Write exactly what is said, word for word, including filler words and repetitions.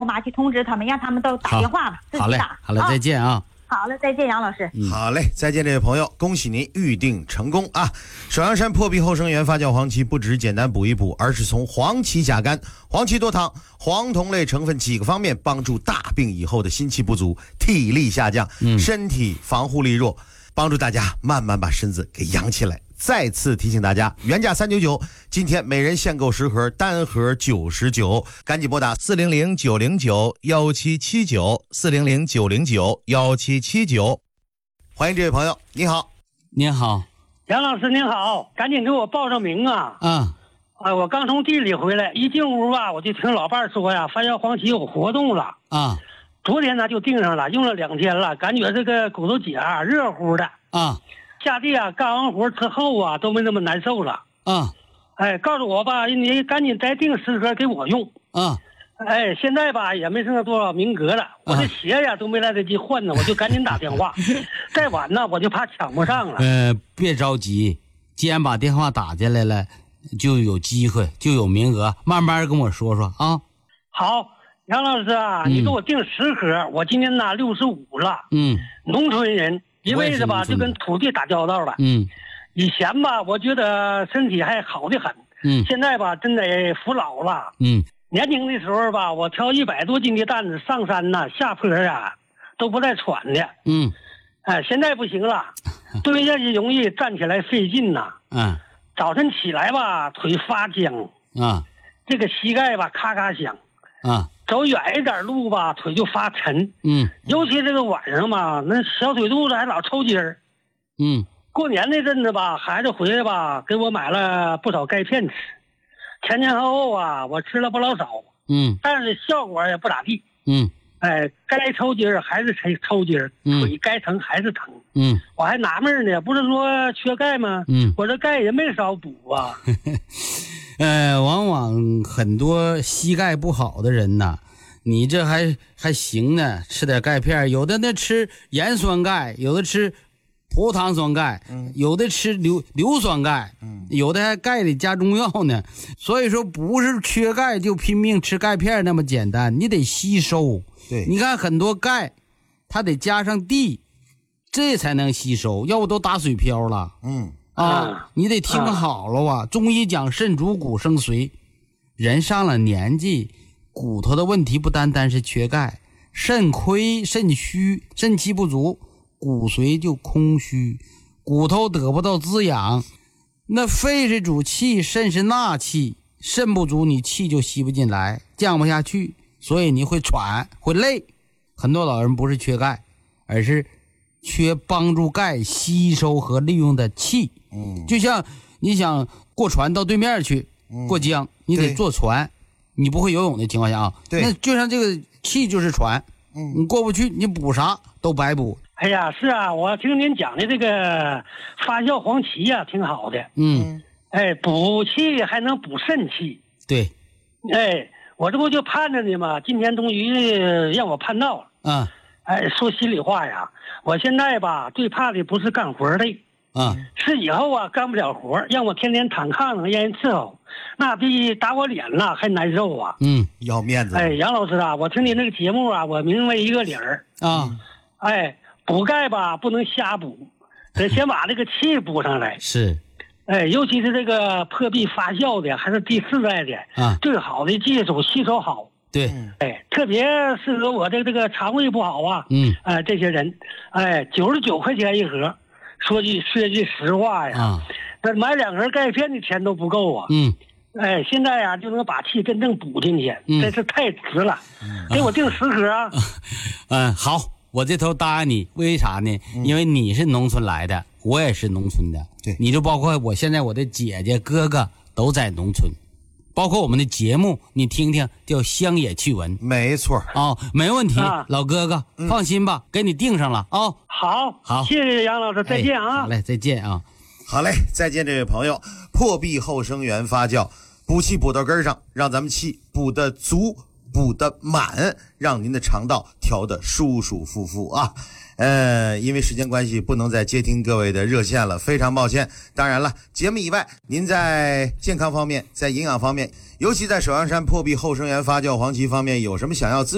妈去通知他们，让他们都打电话吧，自己打。 好嘞，好嘞，再见啊。 好了，再见，杨老师。 嗯、好嘞，再见，这位朋友，恭喜您预定成功啊！首阳山破壁后生源发酵黄芪不只简单补一补，而是从黄芪甲苷、黄芪多糖、黄酮类成分几个方面帮助大病以后的心气不足、体力下降、嗯、身体防护力弱，帮助大家慢慢把身子给养起来。再次提醒大家，原价三九九，今天每人限购十盒，单盒九十九，赶紧拨打四零零九零九幺七七九四零零九零九幺七七九。欢迎这位朋友，你好。 您好， 杨老师您好，赶紧给我报上名啊！ 啊， 啊，我刚从地里回来，一进屋吧，我就听老伴说呀，发酵黄芪有活动了啊。 昨天呢就订上了，用了两天了，感觉这个骨头节啊热乎的啊。 下地啊，干完活之后啊，都没那么难受了。 啊， 哎，告诉我吧，你赶紧再订十盒给我用。 啊， 哎，现在吧也没剩多少名额了，我这鞋呀都没来得及换呢，我就赶紧打电话。再晚呢，我就怕抢不上了。 呃，别着急，既然把电话打进来了，就有机会，就有名额，慢慢跟我说说啊。 好，杨老师啊， 嗯、 你给我订十盒，我今年呢六十五了。 嗯， 农村人。一辈子吧就跟土地打交道了。 嗯， 以前吧我觉得身体还好得很。 嗯， 现在吧真得服老了。 嗯， 年轻的时候吧，我挑一百多斤的担子上山呐、下坡啊，都不带喘的。 嗯， 哎，现在不行了，蹲下去容易，站起来费劲呐。 嗯， 早晨起来吧，腿发僵。 啊， 这个膝盖吧咔咔响。 啊。 走远一点路吧，腿就发沉。 嗯， 尤其这个晚上嘛，那小腿肚子还老抽筋儿。 嗯， 过年那阵子吧，孩子回来吧，给我买了不少钙片吃。前前后后啊，我吃了不老少。 嗯， 但是效果也不咋地。 嗯， 哎，该抽筋儿还是抽抽筋儿，腿该疼还是疼。 嗯， 我还纳闷呢，不是说缺钙吗？ 嗯， 我这钙也没少补啊。 呃，往往很多膝盖不好的人呐，你这还还行呢，吃点钙片，有的那吃盐酸钙，有的吃葡糖酸钙，嗯、有的吃硫硫酸钙，嗯、有的还钙里加中药呢。所以说不是缺钙就拼命吃钙片那么简单，你得吸收。 对， 你看很多钙，它得加上地，这才能吸收，要不都打水漂了。 嗯。 啊，你得听好了啊！中医讲肾主骨生髓，人上了年纪，骨头的问题不单单是缺钙，肾亏、肾虚、肾气不足，骨髓就空虚，骨头得不到滋养。那肺是主气，肾是纳气，肾不足，你气就吸不进来，降不下去，所以你会喘，会累。很多老人不是缺钙，而是缺帮助钙吸收和利用的气。嗯，就像你想过船到对面去，嗯、过江，你得坐船，你不会游泳的情况下啊， 对， 那就像这个气就是船，嗯，你过不去，你补啥都白补。 哎呀，是啊，我听您讲的这个发酵黄芪呀、啊，挺好的。 嗯， 哎，补气还能补肾气。 对， 哎，我这不就盼着呢吗？今天终于让我盼到了。 嗯， 哎，说心里话呀，我现在吧最怕的不是干活累。 啊、 嗯，是以后啊干不了活，让我天天躺炕上让人伺候，那比打我脸呐还难受啊！ 嗯， 要面子。 哎，杨老师啊，我听你那个节目啊，我明白一个理儿啊， 哎，补钙吧不能瞎补，得先把这个气补上来。 是， 哎，尤其是这个破壁发酵的，还是第四代的啊， 最好的技术，吸收好。 对， 哎，特别适合我这这个肠胃不好啊， 嗯， 哎，这些人，哎，九十九块钱一盒。说句说句实话呀， 啊， 那买两盒钙片的钱都不够啊。 嗯， 哎，现在呀、啊、就能把气真正补进去， 嗯、 真是太值了。嗯、给我订十盒啊。 嗯，好，我这头答应你，为啥呢？嗯、因为你是农村来的，我也是农村的。 对， 你就包括我现在我的姐姐哥哥都在农村。包括我们的节目，你听听，叫乡野趣闻。 没错啊、 哦，没问题， 啊、 老哥哥、嗯、放心吧，给你定上了啊、哦。 好， 好， 谢谢杨老师，再见啊。 哎、好嘞，再见啊。 好嘞，再见，这位朋友。破壁后生源发酵，补气补到根上，让咱们气补得足，补得满，让您的肠道调得舒舒服服啊。呃，因为时间关系，不能再接听各位的热线了，非常抱歉。当然了，节目以外，您在健康方面，在营养方面，尤其在首阳山破壁后生源发酵黄芪方面，有什么想要咨